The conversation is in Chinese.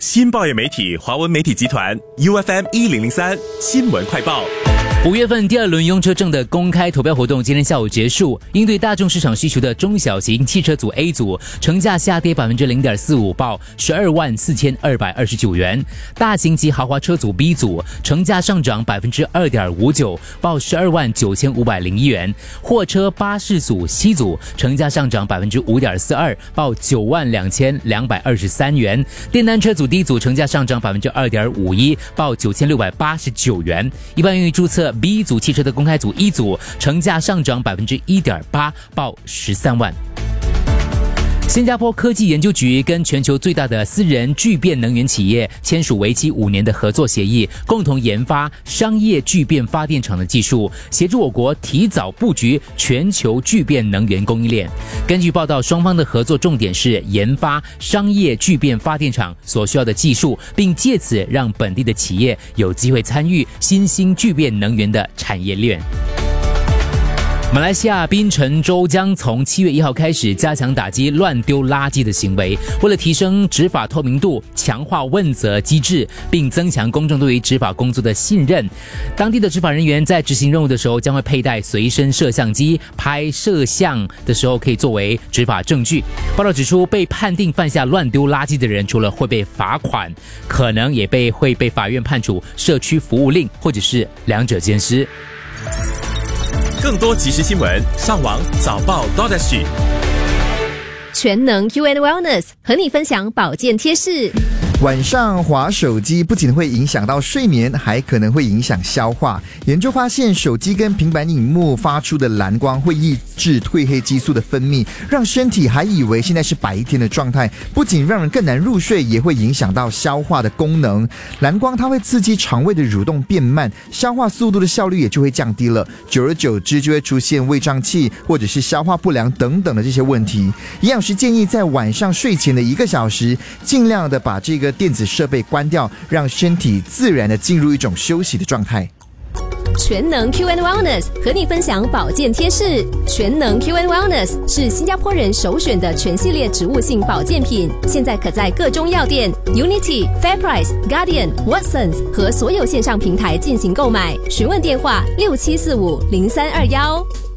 新报业媒体华文媒体集团 UFM1003 新闻快报。 5月份第二轮用车证的公开投票活动今天下午结束，应对大众市场需求的中小型汽车组 A 组成价下跌 0.45%， 报124229元；大型及豪华车组 B 组成价上涨 2.59%， 报129501元；货车巴士组 C 组成价上涨 5.42%， 报92223元；电单车组 D 组成价上涨 2.51%， 报9689元；一般用于注册B 组汽车的公开组一组成价上涨 1.8%， 报13万。新加坡科技研究局跟全球最大的私人聚变能源企业签署为期5年的合作协议，共同研发商业聚变发电厂的技术，协助我国提早布局全球聚变能源供应链。根据报道，双方的合作重点是研发商业聚变发电厂所需要的技术，并借此让本地的企业有机会参与新兴聚变能源的产业链。马来西亚槟城州将从7月1号开始加强打击乱丢垃圾的行为，为了提升执法透明度，强化问责机制，并增强公众对于执法工作的信任，当地的执法人员在执行任务的时候将会佩戴随身摄像机，拍摄像的时候可以作为执法证据。报道指出，被判定犯下乱丢垃圾的人，除了会被罚款，可能也会被法院判处社区服务令，或者是两者兼施。 更多即时新闻，上网早报 .SG。 全能 UN Wellness 和你分享保健贴士。 晚上滑手机不仅会影响到睡眠，还可能会影响消化。研究发现，手机跟平板荧幕发出的蓝光会抑制褪黑激素的分泌，让身体还以为现在是白天的状态，不仅让人更难入睡，也会影响到消化的功能。蓝光它会刺激肠胃的蠕动变慢，消化速度的效率也就会降低了，久而久之就会出现胃胀气或者是消化不良等等的这些问题。营养师建议在晚上睡前的1个小时，尽量的把这个电子设备关掉，让身体自然的进入一种休息的状态。 全能 QN Wellness 和你分享保健贴士。全能 QN Wellness 是新加坡人首选的全系列植物性保健品，现在可在各中药店、Unity、FairPrice、Guardian、Watsons 和所有线上平台进行购买。询问电话67450321。